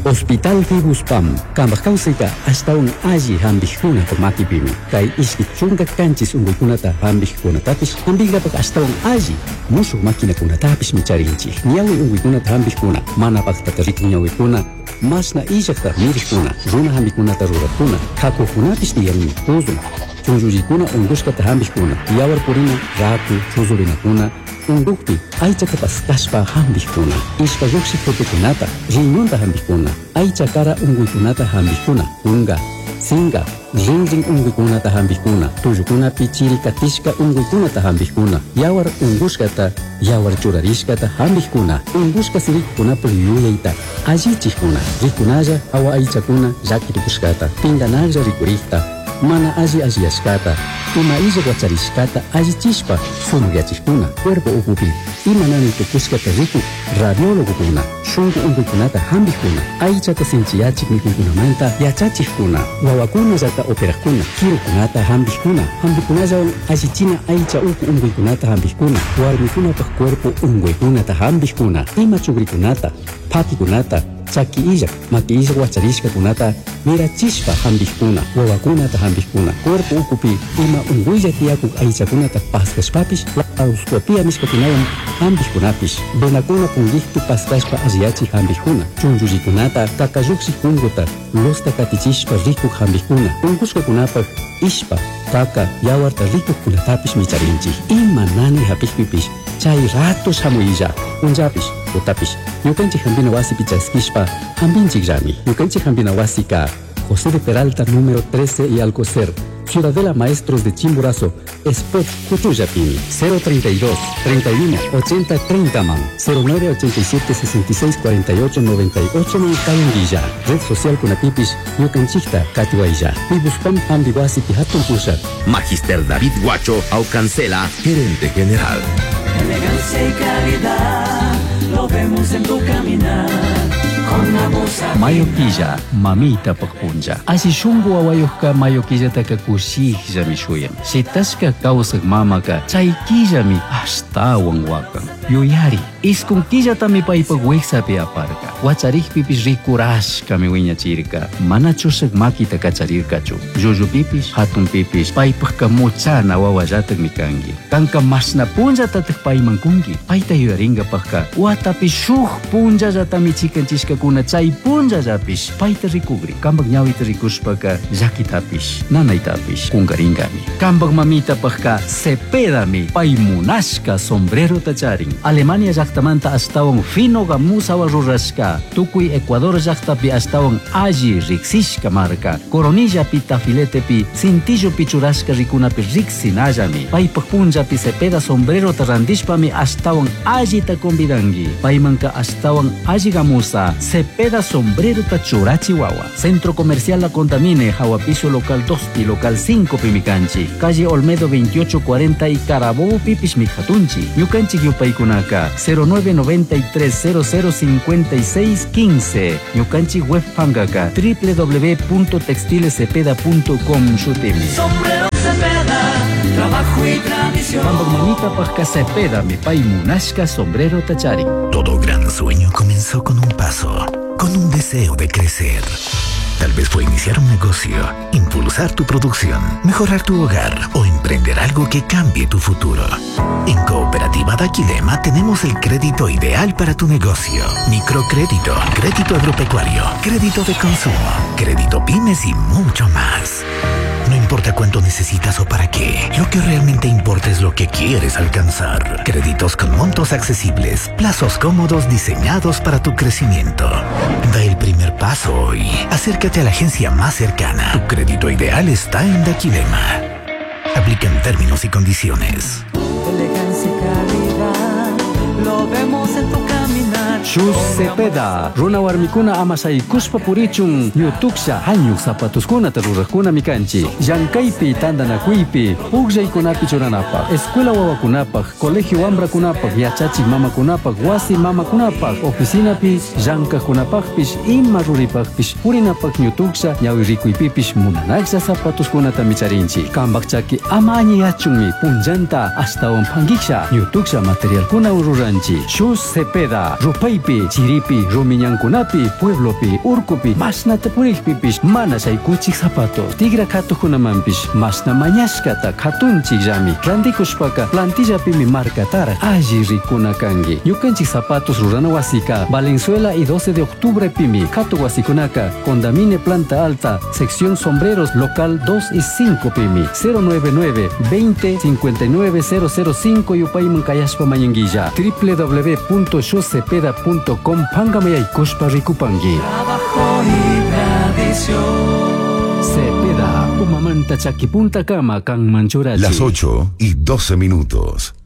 Hospital Fibuspam, kambak kausika hasta un alli hambijuna por makipimi. Kay iski chunga kanchis unguikunata hambijkunatapis hambigapak hasta un alli musu makinakunatapis micharinchi. Ñawi unguikunata hambijkuna mana paktatariki ñawikuna masna illakta mirijkuna runa hambikunata rurakuna hakukunapis tiyarmi tuzun. Chunjurikuna ungushkata hambijkuna yawar purina ratu chuzurinakuna undukpi aychata paskashpa hambijkuna ishpa lluksi fotokunata riñonta hambijkuna aycha kara unguikunata hambijkuna unga singa rinrin unguikunata hambijkuna tullukunapi chirikatishka unguikunata hambijkuna yawar ungushkata yawar churarishkata hambijkuna ungushka sirikunapi yuyayta allichijkuna rikunalla awa aychakuna llakirikushkata pinganalla rikurikta mana alliashkata ima illa guacharishkata allichishpa sumuyachijkuna cuerpo ukupi imanami tukushkata riku radiologokuna shunku unguikunata hambijkuna aychata sinchiyachik mikunkunamanta yachachijkuna wawakuna llata operakuna kirukunata hambijkuna hambikunalla allichina aycha uku unguikunata hambijkuna warmikunapaq cuerpo unguikunata hambijkuna ima chugrikunata phakikunata chaki illak maki illak wacharishkakunata mirachishpa hambijkuna wawakunata hambijkuna cuerpo ukupi ima unguilla tiyakuk aychakunata paskashpapish laparoscopia mishkakunawan hambijkunapish venakuna punllihtu paskashpa alliyachik hambijkuna chunllullikunata kakallukshik unguta losta katichishpa rikuk hambijkuna ungushkakunapaq ishpa kaka yawarta rikukkunatapish micharinchik ima nani hapikpipish chay ratos hamuyilla unllapish utapish ñukanchik hambina wasipi chaskishpa hambinchik llami ñukanchik hambina wasika José de Peralta número 13 y Alcocer Ciudadela Maestros de Chimborazo Spot Cutuyapini 032 31 80 30 man 0987 66 48 98 man Cayanguilla Red Social Kunatipish ñukanchikta katiwaylla Fibuspam hambi wasipi hatun pushat Magister David Guacho Aucancela, gerente general. Elegancia y calidad, lo vemos en tu caminar. Con Abusa. Mayoquilla, mamita pakpunja. Asi shungu awayuhka mayoquilla takakushija mishuyan. Si taska kausak mamaka, chaykilla mi hasta wangwakan. Yuyari, iskunkilla tami paipagweksapi aparka. Wacharikpipis rikurashka mi wiñachirka. Mana chusak makita kacharirkachu. Yuyupipis, hatunpipis, paipagka muchana wawallatak mi kangi. Kanka masna punja tatak paimankungi. Paita yuyaringa pakka. Watapi shuk punja jatami chikanchishka kuna chay punja japish paita rikugri. Kambag ñawita rikushpaka llakitapish, nanaytapish kungaringami. Kambag mamita pakka sepedami paimunashka sombrero tacharin. Alemania llaktamanta astawan fino gamusawa rurashka. Tukuy Ecuador llaktapi astawan alli riksishka marka. Coronilla pi tafiletepi cintillo pichurashka rikunapi riksinallami. Paypag punjapi sepeda sombrero tarandishpami astawan alli ta convidangi. Paymanka astawan alli gamusa sepeda sombrero ta churachi wawa. Centro Comercial La Condamine, Jahuapicio local 2 local 5 pimicanchi. Calle Olmedo 2840 y Carabobo pipis mijatunchi. Ñukanchi yupaykunaka 0993005615. Ñukanchi web pangaka www.textilesepeda.com shutimi. Sombrero Cepeda, trabajo y tradición. Kambag mamita pajka sepeda mi paimunashka sombrero tachari. Todo gran sueño comenzó con un paso, con un deseo de crecer. Tal vez fue iniciar un negocio, impulsar tu producción, mejorar tu hogar o emprender algo que cambie tu futuro. En Cooperativa Daquilema tenemos el crédito ideal para tu negocio. Microcrédito, crédito agropecuario, crédito de consumo, crédito pymes y mucho más. No importa cuánto necesitas o para qué, lo que realmente importa es lo que quieres alcanzar. Créditos con montos accesibles, plazos cómodos diseñados para tu crecimiento. Da el primer paso hoy. Acércate a la agencia más cercana. Tu crédito ideal está en Daquilema. Aplican términos y condiciones. Elegancia y calidad, lo vemos en tu caminar. Shus Cepeda, runa warmikuna amasay kuspa purichun ñutuksha hañuk zapatuskuna rurakuna mikanchi. Llankaypi tandanakuypi, uqllaykunapi churanapaq, escuela wawakunapaq, colegio wambrakunapaq, yachachik mamakunapaq, wasi mamakunapaq, oficinapi llankaqkunapaqpish ima ruripaqpish purinapaq ñutuksha ñawi rikuypipish munanaksha zapatuskunata micharinchi. Kambaq chaki ama añiyachunmi punllanta astawan phangiksha ñutuksha materialkuna ruranchi. Shus Cepeda, rupay Paypi, Chiripi, Rumiñankunapi, Pueblopi, Urcupi, Masnata Purikpipish, Manasay Kuchik Zapatos, Tigra Kato Hunamampish, Masna Mañashkata, Katunchik Yami, Randikushpaka, Plantilla Pimi Marcatara, Aji Rikuna Kangi, Yukanchik Zapatos Rurana Wasika, Valenzuela y 12 de octubre Pimi, Kato Wasikunaka, Condamine Planta Alta, sección Sombreros, local 2 y 5 Pimi, 099 20 59 005 y Upayman Kayashpa Mayanguilla, www.shocepeda.com Pangamayay Kushpa Rikupangi. Trabajo y tradición. Cepeda, Umamanta Chaquipunta Cama, Can Manchurachi. Las 8:12.